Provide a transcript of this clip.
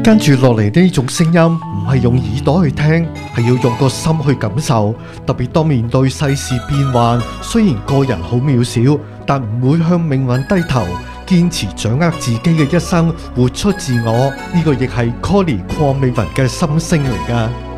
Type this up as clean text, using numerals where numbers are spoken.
跟住落嚟呢種聲音唔係用耳朵去聽，係要用個心去感受。特別當面對世事變幻，雖然個人好渺小，但唔會向命運低頭，堅持掌握自己嘅一生，活出自我。呢個亦係 Colly 鄺美雲嘅心聲嚟㗎。